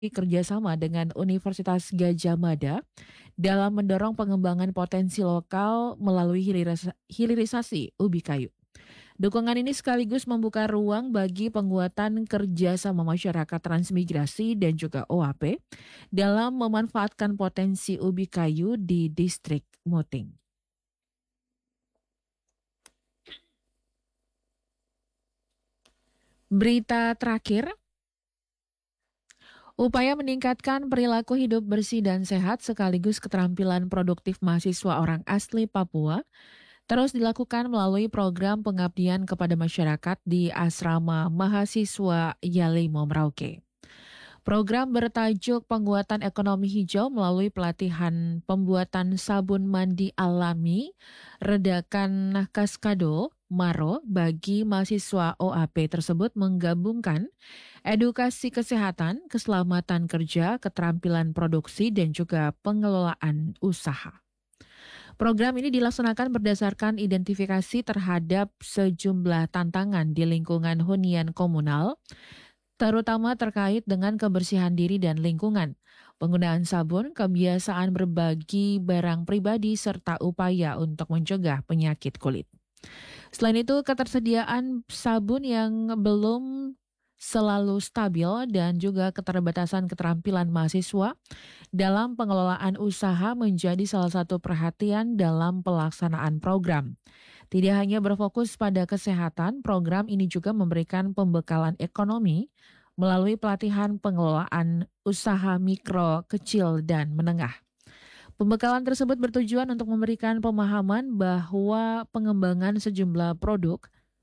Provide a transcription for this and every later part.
kerjasama dengan Universitas Gadjah Mada dalam mendorong pengembangan potensi lokal melalui hilirisasi ubi kayu. Dukungan ini sekaligus membuka ruang bagi penguatan kerjasama masyarakat transmigrasi dan juga OAP dalam memanfaatkan potensi ubi kayu di distrik Muting. Berita terakhir, upaya meningkatkan perilaku hidup bersih dan sehat sekaligus keterampilan produktif mahasiswa orang asli Papua terus dilakukan melalui program pengabdian kepada masyarakat di Asrama Mahasiswa Yalimo Merauke. Program bertajuk Penguatan Ekonomi Hijau melalui pelatihan pembuatan sabun mandi alami, redakan kaskado, Maro bagi mahasiswa OAP tersebut menggabungkan edukasi kesehatan, keselamatan kerja, keterampilan produksi, dan juga pengelolaan usaha. Program ini dilaksanakan berdasarkan identifikasi terhadap sejumlah tantangan di lingkungan hunian komunal, terutama terkait dengan kebersihan diri dan lingkungan, penggunaan sabun, kebiasaan berbagi barang pribadi, serta upaya untuk mencegah penyakit kulit. Selain itu, ketersediaan sabun yang belum selalu stabil dan juga keterbatasan keterampilan mahasiswa dalam pengelolaan usaha menjadi salah satu perhatian dalam pelaksanaan program. Tidak hanya berfokus pada kesehatan, program ini juga memberikan pembekalan ekonomi melalui pelatihan pengelolaan usaha mikro, kecil, dan menengah. Pembekalan tersebut bertujuan untuk memberikan pemahaman bahwa pengembangan sejumlah produk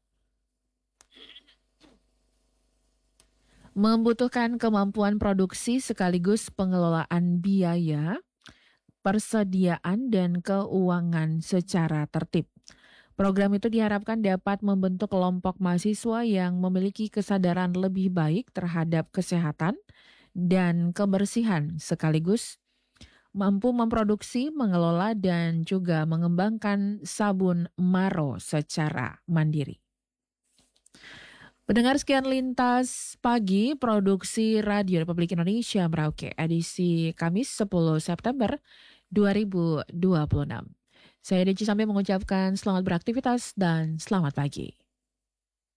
membutuhkan kemampuan produksi sekaligus pengelolaan biaya, persediaan, dan keuangan secara tertib. Program itu diharapkan dapat membentuk kelompok mahasiswa yang memiliki kesadaran lebih baik terhadap kesehatan dan kebersihan sekaligus mampu memproduksi, mengelola, dan juga mengembangkan sabun Maro secara mandiri. Pendengar, sekian Lintas Pagi Produksi Radio Republik Indonesia Merauke edisi Kamis 10 September 2026. Saya Deci sampai mengucapkan selamat beraktivitas dan selamat pagi.